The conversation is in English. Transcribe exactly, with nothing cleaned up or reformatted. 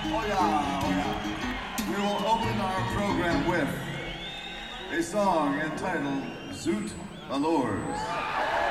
Oh yeah, oh yeah. We will open our program with a song entitled Zoot Allures.